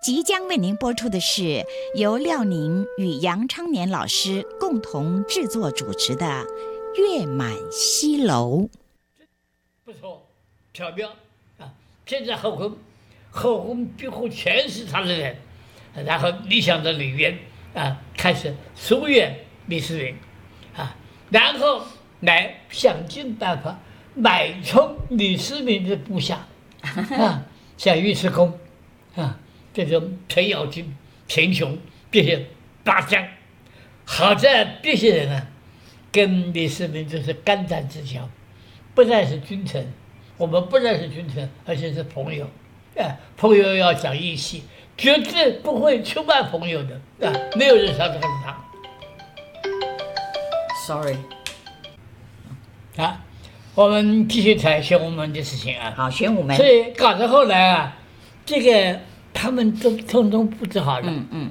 即将为您播出的是由廖宁与杨昌年老师共同制作主持的《月满西楼》。 不错，巧妙啊！现在后宫几乎全是他的人，然后理想的里面开始疏远李世民啊，然后来想尽办法买通李世民的部下啊，像尉迟恭啊，这种程咬金、秦琼这些大将，好在这些人啊，跟李世民就是肝胆之交，不再是君臣，我们不再是君臣，而且是朋友。朋友要讲义气，绝对不会出卖朋友的没有人像这个他。 Sorry。 我们继续谈玄武门的事情啊。 好，玄武门。 所以搞到后来这个他们都通通布置好了。